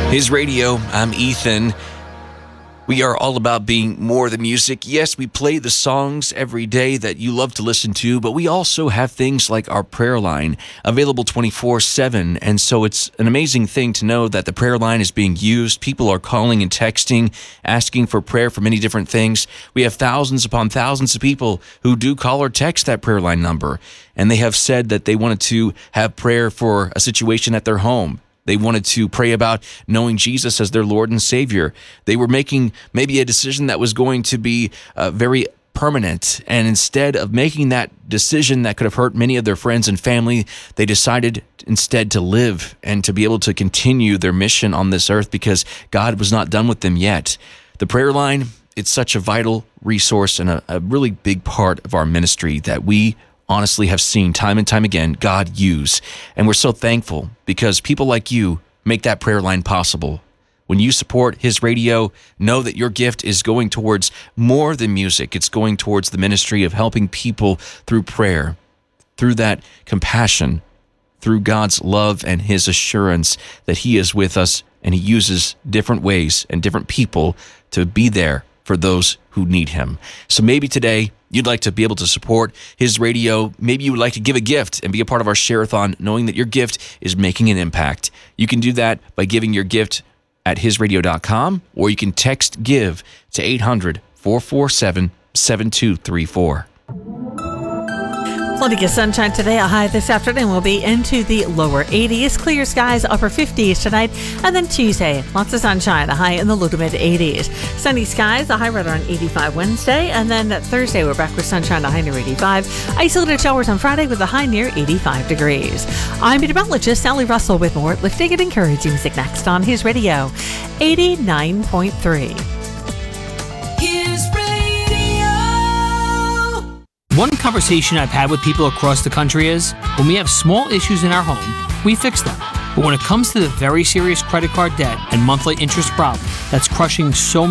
His Radio, I'm Ethan. We are all about being more than music. Yes, we play the songs every day that you love to listen to, but we also have things like our prayer line available 24/7. And so it's an amazing thing to know that the prayer line is being used. People are calling and texting, asking for prayer for many different things. We have thousands upon thousands of people who do call or text that prayer line number. And they have said that they wanted to have prayer for a situation at their home. They wanted to pray about knowing Jesus as their Lord and Savior. They were making maybe a decision that was going to be very permanent. And instead of making that decision that could have hurt many of their friends and family, they decided instead to live and to be able to continue their mission on this earth because God was not done with them yet. The prayer line, it's such a vital resource and a really big part of our ministry that we honestly have seen time and time again God use. And we're so thankful because people like you make that prayer line possible. When you support His Radio, know that your gift is going towards more than music. It's going towards the ministry of helping people through prayer, through that compassion, through God's love and His assurance that He is with us and He uses different ways and different people to be there for those who need Him. So maybe today you'd like to be able to support His Radio. Maybe you would like to give a gift and be a part of our Share-a-thon, knowing that your gift is making an impact. You can do that by giving your gift at hisradio.com, or you can text GIVE to 800-447-7234. Plenty of sunshine today. A high this afternoon will be into the lower 80s. Clear skies, upper 50s tonight. And then Tuesday, lots of sunshine. A high in the low to mid 80s. Sunny skies, a high right around 85 Wednesday. And then Thursday, we're back with sunshine, a high near 85. Isolated showers on Friday with a high near 85 degrees. I'm meteorologist Sally Russell with more lifting and encouraging music next on His Radio 89.3. One conversation I've had with people across the country is, when we have small issues in our home, we fix them. But when it comes to the very serious credit card debt and monthly interest problem that's crushing so